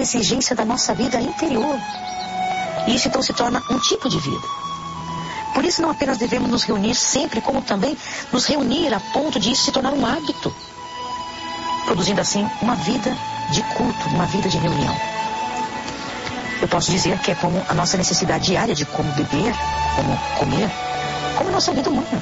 exigência da nossa vida interior. E isso então se torna um tipo de vida. Por isso não apenas devemos nos reunir sempre, como também nos reunir a ponto de isso se tornar um hábito, produzindo assim uma vida de culto, uma vida de reunião. Eu posso dizer que é como a nossa necessidade diária de como beber, como comer, como a nossa vida humana.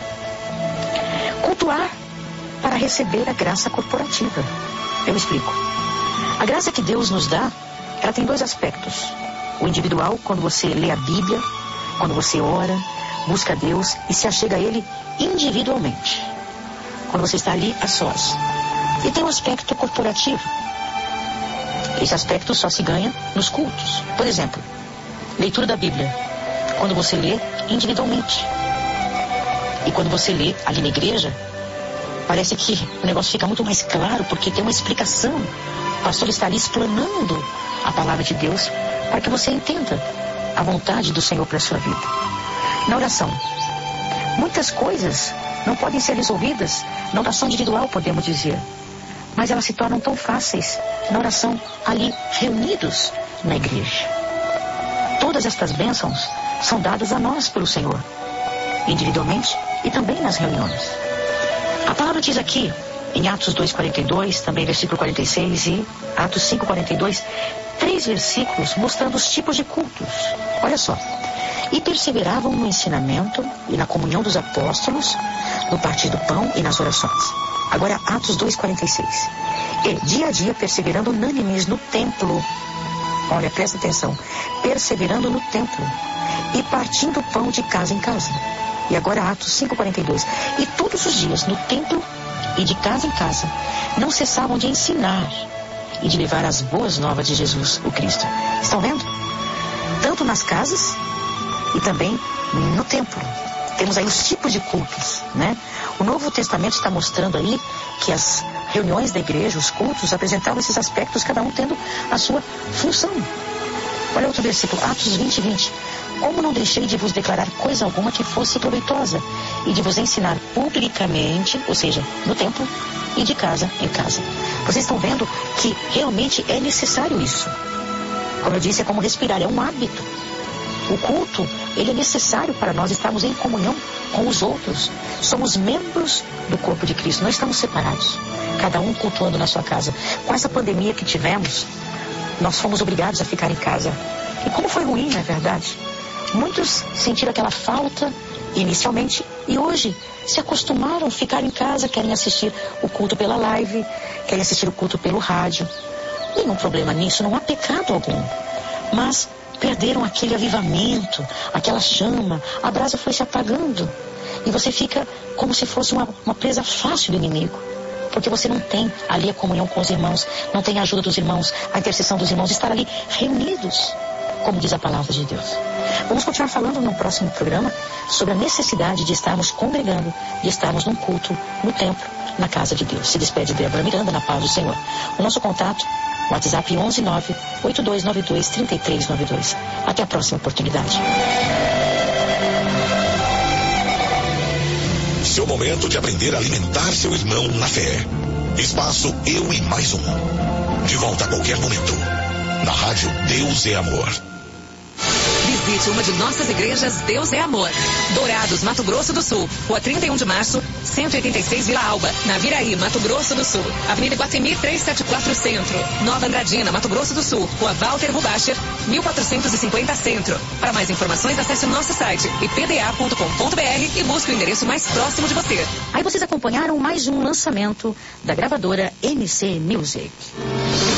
Cultuar para receber a graça corporativa. Eu explico. A graça que Deus nos dá, ela tem dois aspectos. O individual, quando você lê a Bíblia, quando você ora, busca a Deus e se achega a Ele individualmente. Quando você está ali a sós. E tem um aspecto corporativo. Esse aspecto só se ganha nos cultos. Por exemplo, leitura da Bíblia. Quando você lê individualmente. E quando você lê ali na igreja, parece que o negócio fica muito mais claro, porque tem uma explicação. O pastor está ali explanando a palavra de Deus para que você entenda a vontade do Senhor para a sua vida. Na oração, muitas coisas não podem ser resolvidas na oração individual, podemos dizer. Mas elas se tornam tão fáceis na oração ali, reunidos na igreja. Todas estas bênçãos são dadas a nós pelo Senhor, individualmente e também nas reuniões. A palavra diz aqui, em Atos 2:42, também versículo 46 e Atos 5:42, 3 versículos mostrando os tipos de cultos. Olha só. E perseveravam no ensinamento e na comunhão dos apóstolos, no partir do pão e nas orações. Agora, Atos 2:46. E dia a dia perseverando unânimes no templo. Olha, presta atenção. Perseverando no templo e partindo o pão de casa em casa. E agora Atos 5:42. E todos os dias no templo e de casa em casa não cessavam de ensinar e de levar as boas novas de Jesus, o Cristo. Estão vendo? Tanto nas casas e também no templo. Temos aí os tipos de cultos, né? O Novo Testamento está mostrando aí que as reuniões da igreja, os cultos, apresentavam esses aspectos, cada um tendo a sua função. Olha outro versículo, Atos 20:20. Como não deixei de vos declarar coisa alguma que fosse proveitosa, e de vos ensinar publicamente, ou seja, no templo, e de casa em casa. Vocês estão vendo que realmente é necessário isso. Como eu disse, é como respirar, é um hábito. O culto, ele é necessário para nós estarmos em comunhão com os outros. Somos membros do corpo de Cristo, não estamos separados. Cada um cultuando na sua casa. Com essa pandemia que tivemos, nós fomos obrigados a ficar em casa. E como foi ruim, não é verdade? Muitos sentiram aquela falta inicialmente e hoje se acostumaram a ficar em casa, querem assistir o culto pela live, querem assistir o culto pelo rádio. Nenhum problema nisso, não há pecado algum. Mas perderam aquele avivamento, aquela chama, a brasa foi se apagando. E você fica como se fosse uma presa fácil do inimigo. Porque você não tem ali a comunhão com os irmãos, não tem a ajuda dos irmãos, a intercessão dos irmãos, estar ali reunidos, como diz a palavra de Deus. Vamos continuar falando no próximo programa sobre a necessidade de estarmos congregando, de estarmos num culto, no templo, na casa de Deus. Se despede Débora Miranda, na paz do Senhor. O nosso contato, WhatsApp 11982923392. Até a próxima oportunidade. Seu momento de aprender a alimentar seu irmão na fé. Espaço Eu e Mais Um. De volta a qualquer momento. Na rádio Deus é Amor. Visite uma de nossas igrejas Deus é Amor. Dourados, Mato Grosso do Sul. Rua 31 de Março, 186 Vila Alba. Naviraí, Mato Grosso do Sul. Avenida Iguatemi 374 Centro. Nova Andradina, Mato Grosso do Sul. Rua Walter Bubacher, 1450 Centro. Para mais informações, acesse o nosso site ipda.com.br e busque o endereço mais próximo de você. Aí vocês acompanharam mais um lançamento da gravadora MC Music.